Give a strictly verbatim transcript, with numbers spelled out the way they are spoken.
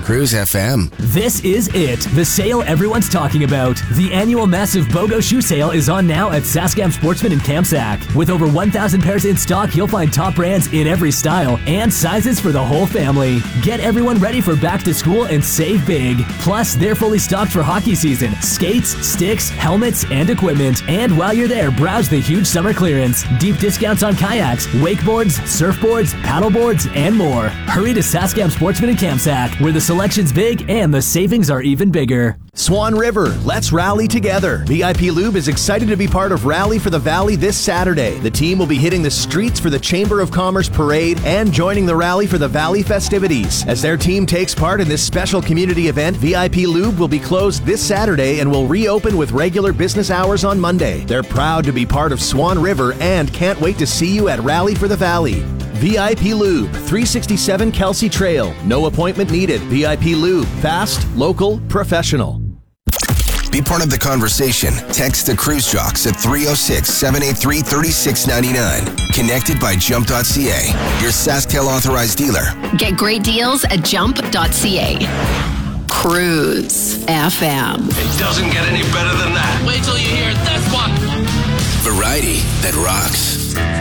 Cruise F M. This is it, the sale everyone's talking about. The annual massive BOGO shoe sale is on now at Saskam Sportsman in Kamsack. With over one thousand pairs in stock, you'll find top brands in every style and sizes for the whole family. Get everyone ready for back to school and save big. Plus, they're fully stocked for hockey season. Skates, sticks, helmets, and equipment. And while you're there, browse the huge summer clearance. Deep discounts on kayaks, wakeboards, surfboards, paddleboards, and more. Hurry to Saskam Sportsman in Kamsack, where the selection's big and the savings are even bigger. Swan River, let's rally together. V I P Lube is excited to be part of Rally for the Valley this Saturday. The team will be hitting the streets for the Chamber of Commerce Parade and joining the Rally for the Valley festivities. As their team takes part in this special community event, V I P Lube will be closed this Saturday and will reopen with regular business hours on Monday. They're proud to be part of Swan River and can't wait to see you at Rally for the Valley. V I P Lube, three sixty-seven Kelsey Trail. No appointment needed. V I P Lube, fast, local, professional. Be part of the conversation. Text the Cruise Jocks at three oh six, seven eight three, three six nine nine. Connected by jump dot c a, your SaskTel authorized dealer. Get great deals at jump dot c a. Cruise F M. It doesn't get any better than that. Wait till you hear this one. Variety that rocks.